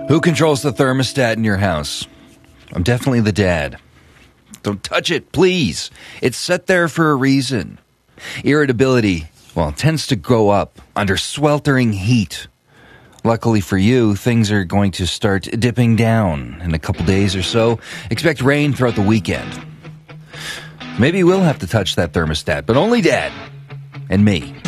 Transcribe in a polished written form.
Who controls the thermostat in your house? I'm definitely the dad. Don't touch it, please. It's set there for a reason. Irritability, tends to go up under sweltering heat. Luckily for you, things are going to start dipping down in a couple days or so. Expect rain throughout the weekend. Maybe we'll have to touch that thermostat, but only Dad and me.